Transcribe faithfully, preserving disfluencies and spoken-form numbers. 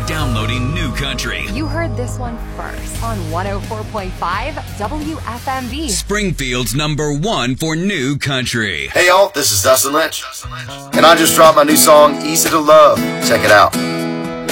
Downloading New Country. You heard this one first on one oh four point five W F M B. Springfield's number one for New Country. Hey y'all, this is Dustin Lynch. And I just dropped my new song, Easy to Love. Check it out.